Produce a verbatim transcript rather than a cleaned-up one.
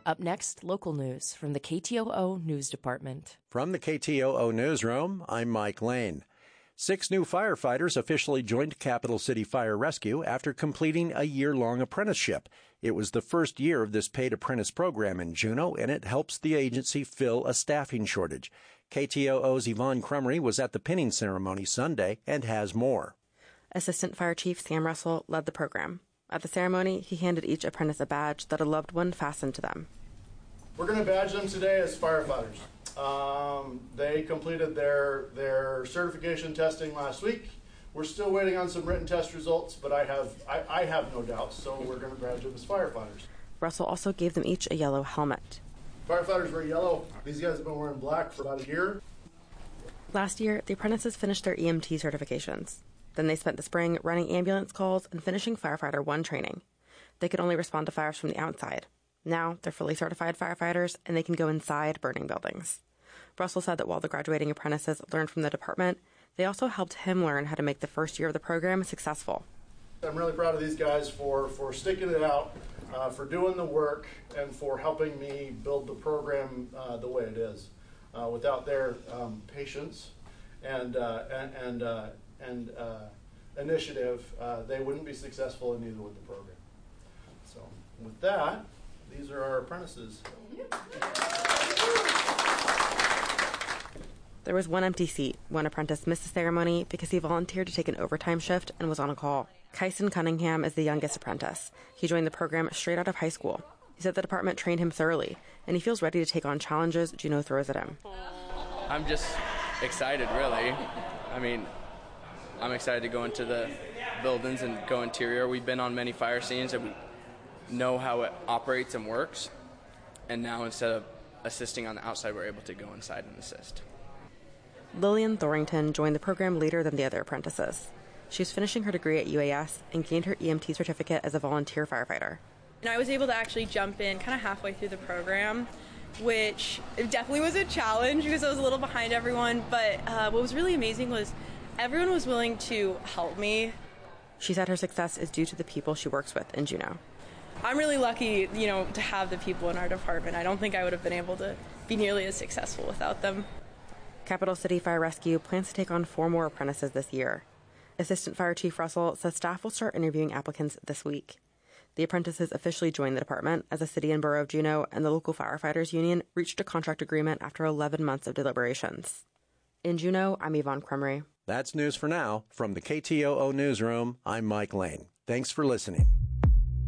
Up next, local news from the K T O O News Department. From the K T O O Newsroom, I'm Mike Lane. Six new firefighters officially joined Capital City Fire Rescue after completing a year-long apprenticeship. It was the first year of this paid apprentice program in Juneau, and it helps the agency fill a staffing shortage. K T O O's Yvonne Crumry was at the pinning ceremony Sunday and has more. Assistant Fire Chief Sam Russell led the program. At the ceremony, he handed each apprentice a badge that a loved one fastened to them. We're going to badge them today as firefighters. Um, they completed their their certification testing last week. We're still waiting on some written test results, but I have I, I have no doubts, so we're going to badge them as firefighters. Russell also gave them each a yellow helmet. Firefighters wear yellow. These guys have been wearing black for about a year. Last year, the apprentices finished their E M T certifications. Then they spent the spring running ambulance calls and finishing Firefighter one training. They could only respond to fires from the outside. Now, they're fully certified firefighters, and they can go inside burning buildings. Russell said that while the graduating apprentices learned from the department, they also helped him learn how to make the first year of the program successful. I'm really proud of these guys for, for sticking it out, uh, for doing the work, and for helping me build the program uh, the way it is. Uh, without their um, patience and, uh, and, and uh, and uh, initiative, uh, they wouldn't be successful, and neither would the program. So with that, these are our apprentices. There was one empty seat. One apprentice missed the ceremony because he volunteered to take an overtime shift and was on a call. Kyson Cunningham is the youngest apprentice. He joined the program straight out of high school. He said the department trained him thoroughly, and he feels ready to take on challenges Juneau throws at him. I'm just excited, really. I mean, I'm excited to go into the buildings and go interior. We've been on many fire scenes and we know how it operates and works. And now instead of assisting on the outside, we're able to go inside and assist. Lillian Thorington joined the program later than the other apprentices. She's finishing her degree at U A S and gained her E M T certificate as a volunteer firefighter. And I was able to actually jump in kind of halfway through the program, which definitely was a challenge because I was a little behind everyone. But uh, what was really amazing was everyone was willing to help me. She said her success is due to the people she works with in Juneau. I'm really lucky, you know, to have the people in our department. I don't think I would have been able to be nearly as successful without them. Capital City Fire Rescue plans to take on four more apprentices this year. Assistant Fire Chief Russell says staff will start interviewing applicants this week. The apprentices officially joined the department as the City and Borough of Juneau and the local firefighters union reached a contract agreement after eleven months of deliberations. In Juneau, I'm Yvonne Crumry. That's news for now. From the K T O O Newsroom, I'm Mike Lane. Thanks for listening.